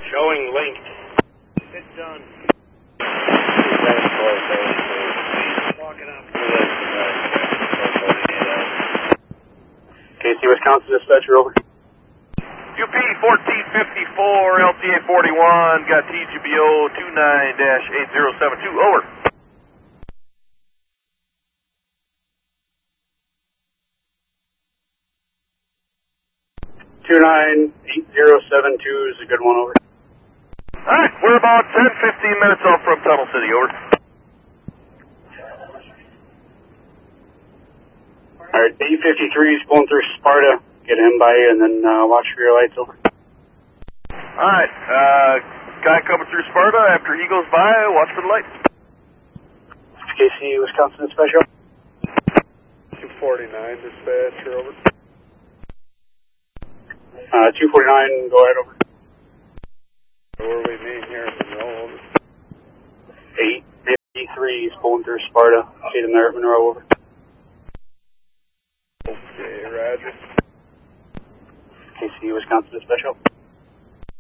Showing linked. It's done. Walking up. KC Wisconsin dispatcher, over. UP 1454, LTA 41, got TGBO 29-8072, over. $298072 is a good one, over. Alright, we're about 10-15 minutes off from Tunnel City, over. Alright, 853 is going through Sparta. Get him by you and then watch for your lights, over. Alright, guy coming through Sparta, after he goes by, watch for the lights. KC Wisconsin dispatcher. 249 dispatcher, over. 249, go ahead, over. Where we meet here in Monroe, over. 853 is pulling through Sparta. See them there at Monroe, over. Okay, roger. KC Wisconsin dispatcher.